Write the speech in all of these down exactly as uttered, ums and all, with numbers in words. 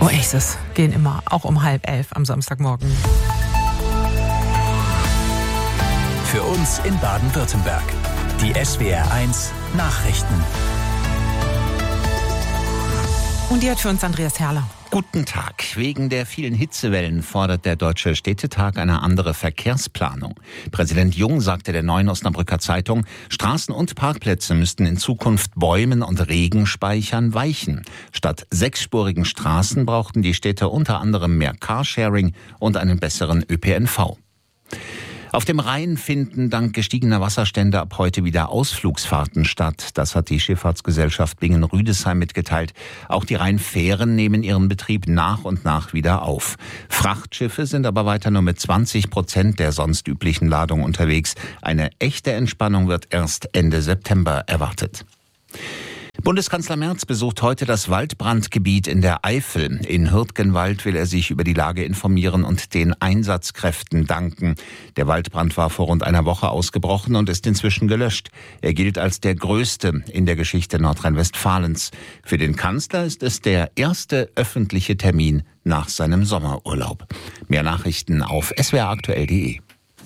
Oasis gehen immer, auch um halb elf am Samstagmorgen. Für uns in Baden-Württemberg. Die S W R eins Nachrichten. Und die hat für uns Andreas Herrler. Guten Tag. Wegen der vielen Hitzewellen fordert der Deutsche Städtetag eine andere Verkehrsplanung. Präsident Jung sagte der Neuen Osnabrücker Zeitung, Straßen und Parkplätze müssten in Zukunft Bäumen und Regenspeichern weichen. Statt sechsspurigen Straßen brauchten die Städte unter anderem mehr Carsharing und einen besseren Ö P N V. Auf dem Rhein finden dank gestiegener Wasserstände ab heute wieder Ausflugsfahrten statt. Das hat die Schifffahrtsgesellschaft Bingen-Rüdesheim mitgeteilt. Auch die Rheinfähren nehmen ihren Betrieb nach und nach wieder auf. Frachtschiffe sind aber weiter nur mit zwanzig Prozent der sonst üblichen Ladung unterwegs. Eine echte Entspannung wird erst Ende September erwartet. Bundeskanzler Merz besucht heute das Waldbrandgebiet in der Eifel. In Hürtgenwald will er sich über die Lage informieren und den Einsatzkräften danken. Der Waldbrand war vor rund einer Woche ausgebrochen und ist inzwischen gelöscht. Er gilt als der größte in der Geschichte Nordrhein-Westfalens. Für den Kanzler ist es der erste öffentliche Termin nach seinem Sommerurlaub. Mehr Nachrichten auf s w r aktuell punkt d e.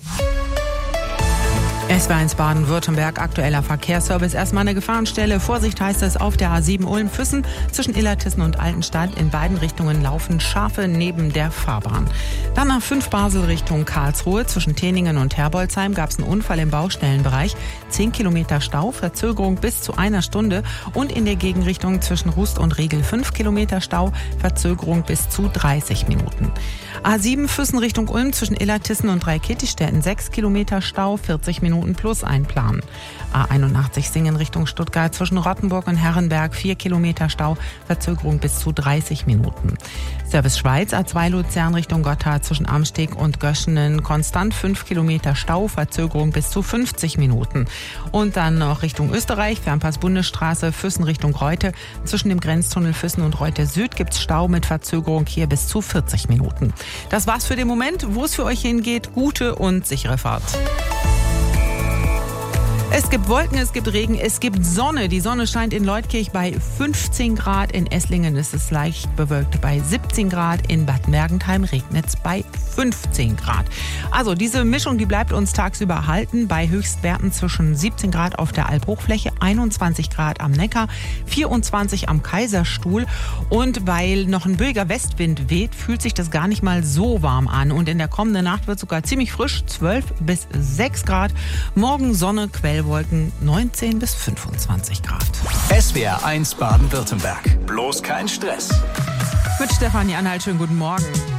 S W R eins Baden-Württemberg, aktueller Verkehrsservice. Erstmal eine Gefahrenstelle. Vorsicht heißt es auf der A sieben Ulm-Füssen. Zwischen Illertissen und Altenstadt in beiden Richtungen laufen Schafe neben der Fahrbahn. Dann nach fünf Basel Richtung Karlsruhe. Zwischen Teningen und Herbolzheim gab es einen Unfall im Baustellenbereich. Zehn Kilometer Stau, Verzögerung bis zu einer Stunde. Und in der Gegenrichtung zwischen Rust und Riegel fünf Kilometer Stau, Verzögerung bis zu dreißig Minuten. A sieben Füssen Richtung Ulm zwischen Illertissen und Dreikittichstätten sechs Kilometer Stau, vierzig Minuten plus einplanen. A einundachtzig Singen Richtung Stuttgart zwischen Rottenburg und Herrenberg vier Kilometer Stau, Verzögerung bis zu dreißig Minuten. Service Schweiz A zwei Luzern Richtung Gotthard zwischen Amsteg und Göschenen konstant fünf Kilometer Stau, Verzögerung bis zu fünfzig Minuten. Und dann noch Richtung Österreich, Fernpass Bundesstraße, Füssen Richtung Reute. Zwischen dem Grenztunnel Füssen und Reute Süd gibt's Stau mit Verzögerung hier bis zu vierzig Minuten. Das war's für den Moment. Wo es für euch hingeht, gute und sichere Fahrt. Es gibt Wolken, es gibt Regen, es gibt Sonne. Die Sonne scheint in Leutkirch bei fünfzehn Grad. In Esslingen ist es leicht bewölkt bei siebzehn Grad. In Bad Mergentheim regnet es bei fünfzehn Grad. Also diese Mischung, die bleibt uns tagsüber erhalten. Bei Höchstwerten zwischen siebzehn Grad auf der Albhochfläche, einundzwanzig Grad am Neckar, vierundzwanzig am Kaiserstuhl. Und weil noch ein böiger Westwind weht, fühlt sich das gar nicht mal so warm an. Und in der kommenden Nacht wird es sogar ziemlich frisch, zwölf bis sechs Grad. Morgen Sonne, Quellwolken, neunzehn bis fünfundzwanzig Grad. S W R eins Baden-Württemberg. Bloß kein Stress. Mit Stefanie Anhalt, schönen guten Morgen.